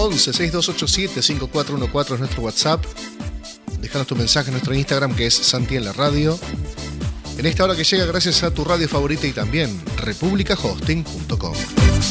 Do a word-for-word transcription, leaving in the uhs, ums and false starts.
once seis dos ocho siete cinco cuatro uno cuatro es nuestro WhatsApp. Déjanos tu mensaje en nuestro Instagram, que es Santi en la Radio. En esta hora que llega gracias a tu radio favorita y también republica hosting punto com.